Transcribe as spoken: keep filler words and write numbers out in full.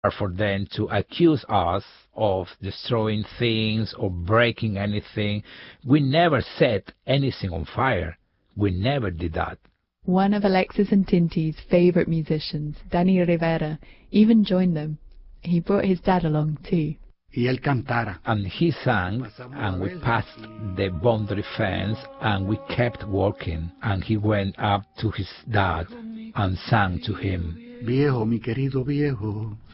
for them to accuse us of destroying things or breaking anything. We never set anything on fire. We never did that. One of Alexis and Tinty's favorite musicians, Danny Rivera, even joined them. He brought his dad along too. Y él cantara. And he sang, and we passed the boundary fence, and we kept walking. And he went up to his dad and sang to him. Viejo, mi querido viejo.